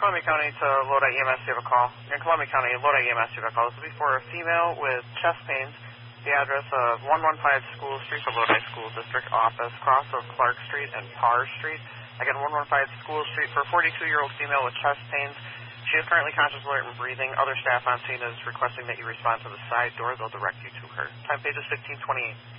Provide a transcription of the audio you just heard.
Columbia County to Lodi EMS, you have a call. You're in Columbia County, Lodi EMS, you have a call. This will be for a female with chest pains. The address of 115 School Street, the Lodi School District Office, cross of Clark Street and Parr Street. Again, 115 School Street for a 42-year-old female with chest pains. She is currently conscious, alert, and breathing. Other staff on scene is requesting that you respond to the side door. They'll direct you to her. Time page is 1528.